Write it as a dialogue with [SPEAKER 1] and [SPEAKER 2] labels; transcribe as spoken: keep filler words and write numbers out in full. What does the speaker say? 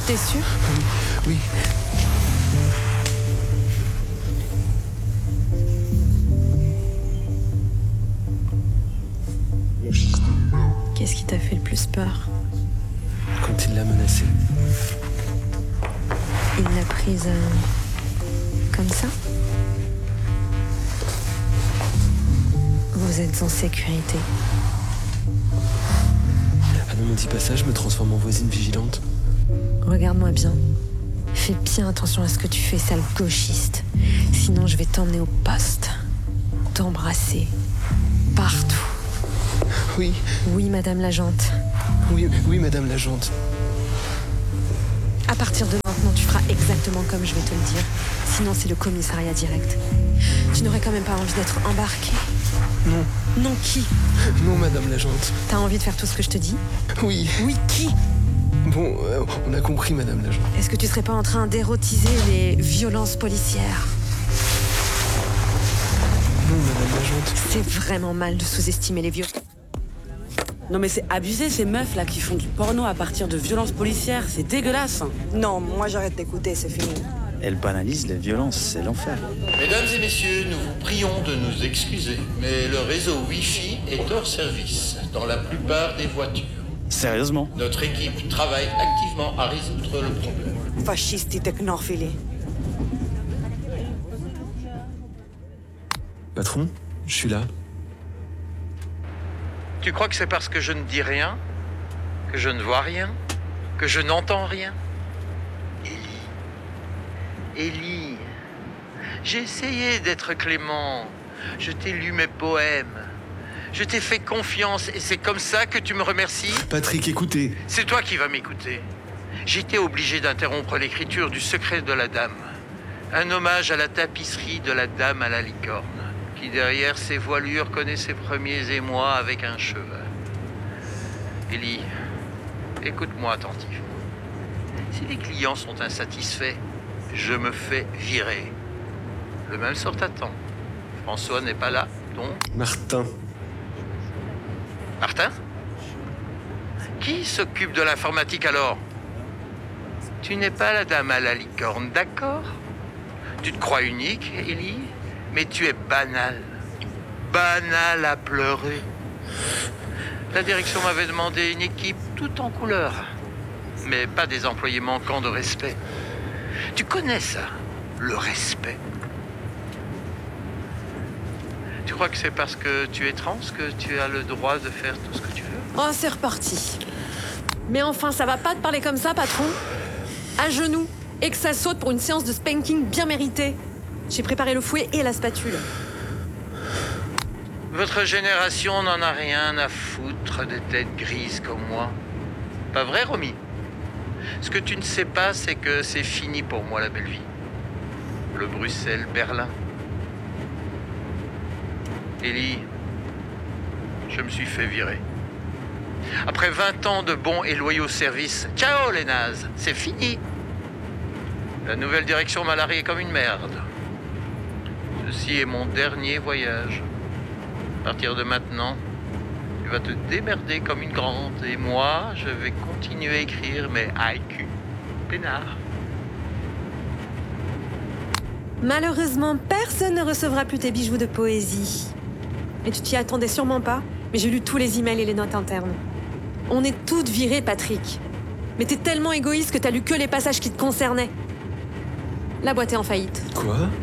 [SPEAKER 1] T'es sûr?
[SPEAKER 2] Oui, oui.
[SPEAKER 1] Qu'est-ce qui t'a fait le plus peur?
[SPEAKER 2] Quand il l'a menacée.
[SPEAKER 1] Il l'a prise euh, comme ça? Vous êtes en sécurité.
[SPEAKER 2] Ah ne me dis pas ça, je me transforme en voisine vigilante.
[SPEAKER 1] Regarde-moi bien. Fais bien attention à ce que tu fais, sale gauchiste. Sinon, je vais t'emmener au poste. T'embrasser. Partout.
[SPEAKER 2] Oui,
[SPEAKER 1] Oui, madame l'agente.
[SPEAKER 2] oui, oui, madame l'agente.
[SPEAKER 1] À partir de maintenant, tu feras exactement comme je vais te le dire. Sinon, c'est le commissariat direct. Tu n'aurais quand même pas envie d'être embarqué?
[SPEAKER 2] Non,
[SPEAKER 1] Non, qui?
[SPEAKER 2] non, madame l'agente.
[SPEAKER 1] T'as envie de faire tout ce que je te dis?
[SPEAKER 2] Oui.
[SPEAKER 1] Oui, qui?
[SPEAKER 2] Bon, euh, on a compris, madame l'agente.
[SPEAKER 1] Est-ce que tu serais pas en train d'érotiser les violences policières?
[SPEAKER 2] Non, madame l'agente.
[SPEAKER 1] C'est vraiment mal de sous-estimer les violences.
[SPEAKER 3] Non mais c'est abusé ces meufs là qui font du porno à partir de violences policières, c'est dégueulasse.
[SPEAKER 4] Non, moi j'arrête d'écouter, c'est fini.
[SPEAKER 5] Elle banalise les violences, c'est l'enfer.
[SPEAKER 6] Mesdames et messieurs, nous vous prions de nous excuser, mais le réseau Wi-Fi est hors service dans la plupart des voitures.
[SPEAKER 5] Sérieusement?
[SPEAKER 6] Notre équipe travaille activement à résoudre le problème.
[SPEAKER 4] Fascisti technorphili.
[SPEAKER 2] Patron, je suis là.
[SPEAKER 6] Tu crois que c'est parce que je ne dis rien, que je ne vois rien, que je n'entends rien? Élie, Élie, j'ai essayé d'être clément. Je t'ai lu mes poèmes. Je t'ai fait confiance et c'est comme ça que tu me remercies?
[SPEAKER 2] Patrick, écoutez.
[SPEAKER 6] C'est toi qui vas m'écouter. J'étais obligé d'interrompre l'écriture du Secret de la Dame. Un hommage à la tapisserie de la Dame à la licorne, qui derrière ses voilures connaît ses premiers émois avec un cheval. Élie, écoute-moi attentivement. Si les clients sont insatisfaits, je me fais virer. Le même sort t'attend. François n'est pas là, donc...
[SPEAKER 2] Martin.
[SPEAKER 6] Martin? Qui s'occupe de l'informatique alors? Tu n'es pas la Dame à la licorne, d'accord? Tu te crois unique, Élie? Mais tu es banal. Banal à pleurer. La direction m'avait demandé une équipe toute en couleur. Mais pas des employés manquants de respect. Tu connais ça, le respect. Tu crois que c'est parce que tu es trans que tu as le droit de faire tout ce que tu veux?
[SPEAKER 1] Oh, c'est reparti. Mais enfin, ça va pas te parler comme ça, patron? À genoux, et que ça saute pour une séance de spanking bien méritée. J'ai préparé le fouet et la spatule.
[SPEAKER 6] Votre génération n'en a rien à foutre des têtes grises comme moi. Pas vrai, Romy? Ce que tu ne sais pas, c'est que c'est fini pour moi, la belle vie. Le Bruxelles-Berlin. Élie, je me suis fait virer. Après vingt ans de bons et loyaux services, ciao les nazes, c'est fini. La nouvelle direction m'a largué comme une merde. Ceci est mon dernier voyage. À partir de maintenant, tu vas te démerder comme une grande. Et moi, je vais continuer à écrire mes haïkus. Peinard.
[SPEAKER 1] Malheureusement, personne ne recevra plus tes bijoux de poésie. Et tu t'y attendais sûrement pas, mais j'ai lu tous les emails et les notes internes. On est toutes virées, Patrick. Mais t'es tellement égoïste que t'as lu que les passages qui te concernaient. La boîte est en faillite.
[SPEAKER 2] Quoi?